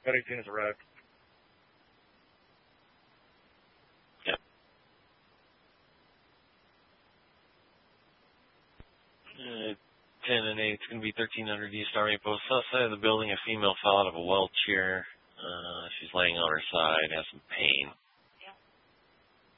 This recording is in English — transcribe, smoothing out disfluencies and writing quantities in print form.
Code 18 has arrived. Yep. 10 and 8, it's going to be 1300 East Army Post. South side of the building, a female fell out of a wheelchair. She's laying on her side, has some pain.